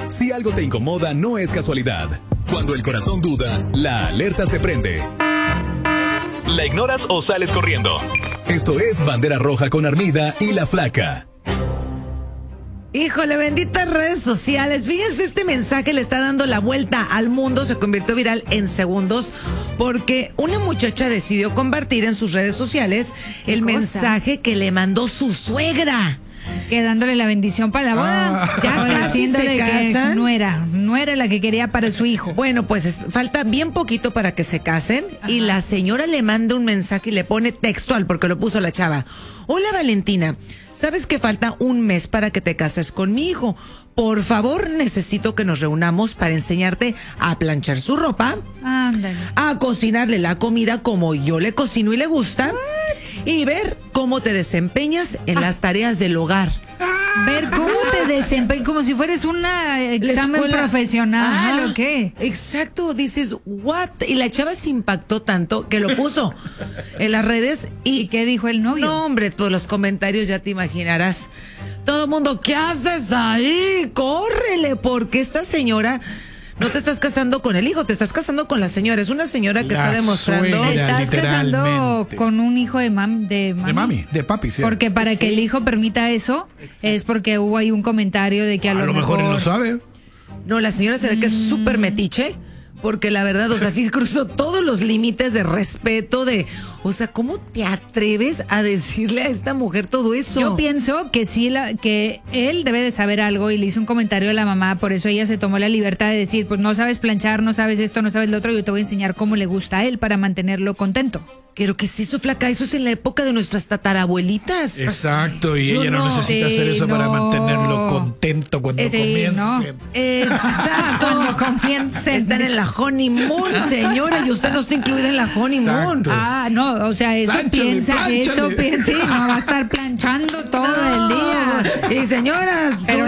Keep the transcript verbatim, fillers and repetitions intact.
Si algo te incomoda, no es casualidad. Cuando el corazón duda, la alerta se prende. ¿La ignoras o sales corriendo? Esto es Bandera Roja con Armida y La Flaca. Híjole, benditas redes sociales. Fíjense, este mensaje le está dando la vuelta al mundo. Se convirtió viral en segundos porque una muchacha decidió compartir en sus redes sociales el cosa? mensaje que le mandó su suegra. Que dándole la bendición para la boda. Ah, ya casi se casan. No era, no era la que quería para su hijo. Bueno, pues es, falta bien poquito para que se casen. Ajá. Y la señora le manda un mensaje y le pone textual, porque lo puso la chava. Hola, Valentina, ¿sabes que falta un mes para que te cases con mi hijo? Por favor, necesito que nos reunamos para enseñarte a planchar su ropa, Ándale. a cocinarle la comida como yo le cocino y le gusta, y ver cómo te desempeñas en ah. las tareas del hogar. Ver cómo te desempeñas, como si fueras un examen profesional, ¿o qué? Exacto, dices, ¿what? Y la chava se impactó tanto que lo puso en las redes. ¿Y, ¿Y qué dijo el novio? No, hombre, pues los comentarios ya te imaginarás. Todo el mundo, ¿qué haces ahí? Córrele, porque esta señora... No te estás casando con el hijo, te estás casando con la señora. Es una señora que la está demostrando... Te estás casando con un hijo de, mam, de mami. De mami, de papi, sí. Porque para sí. que el hijo permita eso, exacto, es porque hubo ahí un comentario de que a, a lo, lo mejor... A lo mejor él lo sabe. No, la señora se ve que es súper metiche. Porque la verdad, o sea, sí cruzó todos los límites de respeto, de... O sea, ¿cómo te atreves a decirle a esta mujer todo eso? Yo pienso que sí, la, que él debe de saber algo y le hizo un comentario a la mamá, por eso ella se tomó la libertad de decir, pues no sabes planchar, no sabes esto, no sabes lo otro, yo te voy a enseñar cómo le gusta a él para mantenerlo contento. Pero que sí, eso, Flaca, eso es en la época de nuestras tatarabuelitas. Exacto, y yo ella no, no necesita sí, hacer eso no. para mantenerlo contento cuando sí, comiencen. No. Exacto. Cuando comiencen. Están en la honeymoon, señora, y usted no está incluida en la honeymoon. Exacto. Ah, no, o sea, eso plánchale, piensa, plánchale. eso piensa, sí, no va a estar planchando todo no. el día. Y señora,